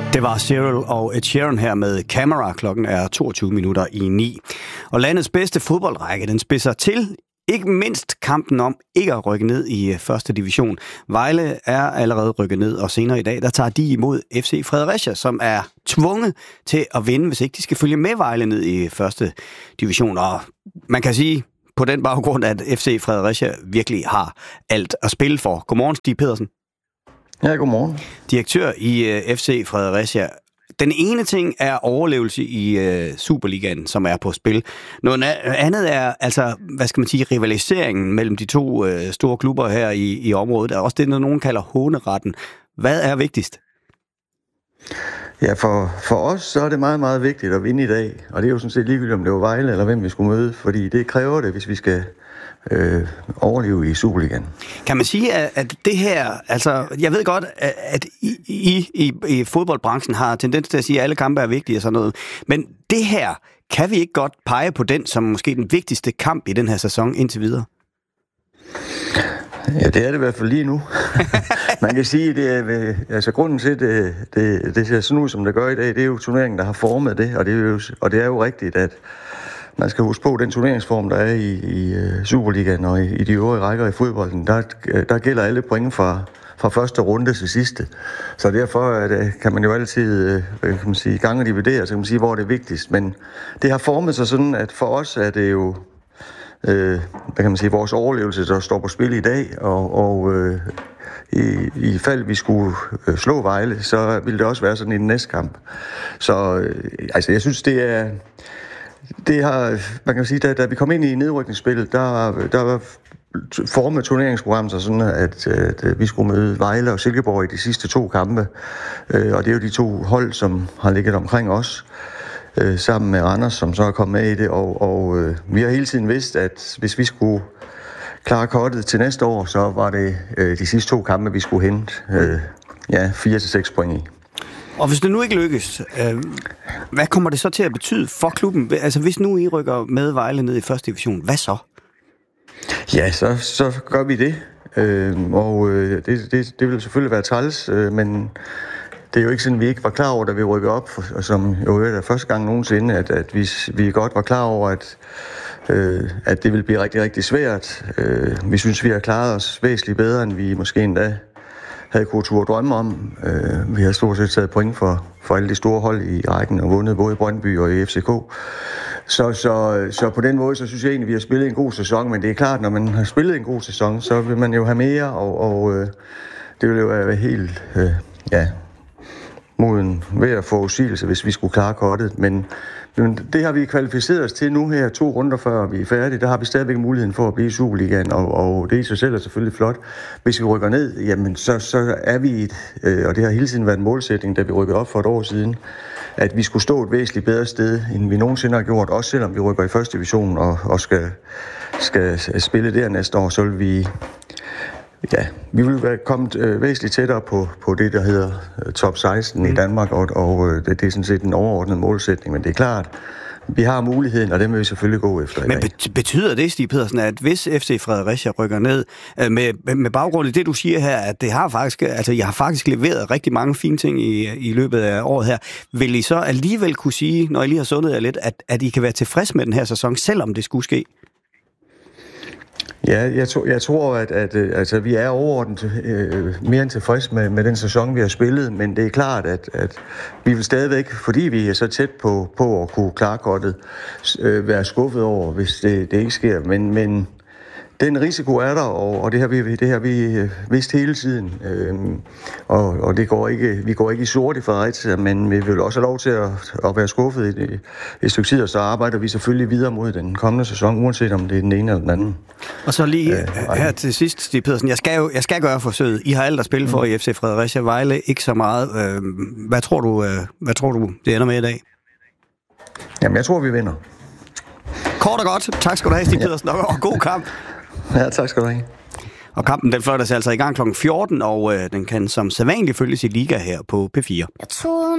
Det var Cyril og Ed Sheeran her med Camera. Klokken er 22:09. Og landets bedste fodboldrække, den spidser til. Ikke mindst kampen om ikke at rykke ned i første division. Vejle er allerede rykket ned, og senere i dag, der tager de imod FC Fredericia, som er tvunget til at vinde, hvis ikke de skal følge med Vejle ned i første division. Og man kan sige på den baggrund, at FC Fredericia virkelig har alt at spille for. Godmorgen, Stig Pedersen. Ja, godmorgen. Direktør i FC Fredericia. Den ene ting er overlevelse i Superligaen, som er på spil. Noget andet er, altså, hvad skal man sige, rivaliseringen mellem de to store klubber her i området. Er også det, nogen kalder håneretten. Hvad er vigtigst? Ja, for os så er det meget, meget vigtigt at vinde i dag. Og det er jo sådan set ligegyldigt, om det var Vejle eller hvem vi skulle møde. Fordi det kræver det, hvis vi skal overleve i Superligaen. Kan man sige, at det her, altså, jeg ved godt, at I fodboldbranchen har tendens til at sige, at alle kampe er vigtige og sådan noget, men det her, kan vi ikke godt pege på den som måske den vigtigste kamp i den her sæson indtil videre? Ja, det er det i hvert fald lige nu. Man kan sige, det er, altså grunden til, det ser sådan ud, som det gør i dag, det er jo turneringen, der har formet det, og det er jo rigtigt, at man skal huske på, den turneringsform, der er i Superligaen og i de øvrige rækker i fodbolden, der gælder alle point fra første runde til sidste. Så derfor kan man jo altid kan man sige, gange dividere, så kan man sige, hvor det er vigtigst. Men det har formet sig sådan, at for os er det jo hvad kan man sige, vores overlevelse, der står på spil i dag, og i fald vi skulle slå Vejle, så ville det også være sådan i den næste kamp. Så altså, jeg synes, det har, man kan sige, da vi kom ind i nedrykningsspillet, der var formet turneringsprogrammet så sådan, at vi skulle møde Vejle og Silkeborg i de sidste to kampe. Og det er jo de to hold, som har ligget omkring os, sammen med Randers, som så er kommet med i det. Og vi har hele tiden vidst, at hvis vi skulle klare kortet til næste år, så var det de sidste to kampe, vi skulle hente 4-6 point i. Og hvis det nu ikke lykkes, hvad kommer det så til at betyde for klubben? Altså hvis nu I rykker med Vejle ned i første division, hvad så? Ja, så gør vi det. Det vil selvfølgelig være træls, men det er jo ikke sådan, vi ikke var klar over, da vi rykkede op, og som jo er første gang nogensinde, at vi godt var klar over, at det vil blive rigtig, rigtig svært. Vi synes, vi har klaret os væsentligt bedre, end vi måske endda havde kunne turde drømme om. Vi har stort set taget point for alle de store hold i rækken og vundet både i Brøndby og i FCK. Så på den måde, så synes jeg egentlig, vi har spillet en god sæson, men det er klart, når man har spillet en god sæson, så vil man jo have mere, og det vil jo være helt moden ved at få udsigelse, hvis vi skulle klare kortet. Men det har vi kvalificeret os til nu her 2 runder før vi er færdige. Der har vi stadigvæk muligheden for at blive i Superligaen, og det i sig selv er selvfølgelig flot. Hvis vi rykker ned, jamen så er vi og det har hele tiden været en målsætning, da vi rykkede op for et år siden, at vi skulle stå et væsentligt bedre sted, end vi nogensinde har gjort, også selvom vi rykker i første division og skal spille der næste år, så vil vi vil være kommet væsentligt tættere på det, der hedder top 16 i Danmark, og det er sådan set en overordnet målsætning, men det er klart, vi har muligheden, og den vil vi selvfølgelig gå efter. Men betyder det, Stig Pedersen, at hvis FC Fredericia rykker ned, med baggrund i det, du siger her, at det har faktisk, altså jeg har faktisk leveret rigtig mange fine ting i løbet af året her, vil I så alligevel kunne sige, når I lige har sundet jer lidt, at I kan være tilfreds med den her sæson, selvom det skulle ske? Ja, jeg tror, at vi er overordnet mere end tilfreds med den sæson, vi har spillet, men det er klart, at vi vil stadigvæk, fordi vi er så tæt på at kunne klare kortet, være skuffet over, hvis det ikke sker. Men den risiko er der, og det har vi vidst hele tiden. Og vi går ikke i sort i Fredericia, men vi vil også have lov til at være skuffet i et stykke tid, og så arbejder vi selvfølgelig videre mod den kommende sæson, uanset om det er den ene eller den anden. Og så lige her til sidst, Stig Pedersen, jeg skal gøre forsøget. I har alt at spille for i FC Fredericia, Vejle ikke så meget. Hvad tror du det ender med i dag? Jamen, jeg tror, vi vinder. Kort og godt. Tak skal du have, Stig Pedersen, og god kamp. Ja, tak skal du have. Og kampen, den fløjter sig altså i gang kl. 14, og den kan som sædvanligt følges i liga her på P4.